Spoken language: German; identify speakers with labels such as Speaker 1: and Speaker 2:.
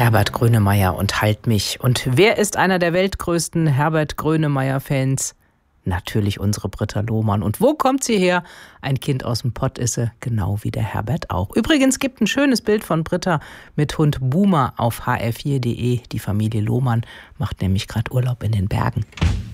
Speaker 1: Herbert Grönemeyer und Halt mich. Und wer ist einer der weltgrößten Herbert Grönemeyer-Fans? Natürlich unsere Britta Lohmann. Und wo kommt sie her? Ein Kind aus dem Pott ist sie, genau wie der Herbert auch. Übrigens gibt ein schönes Bild von Britta mit Hund Boomer auf hr4.de. Die Familie Lohmann macht nämlich gerade Urlaub in den Bergen.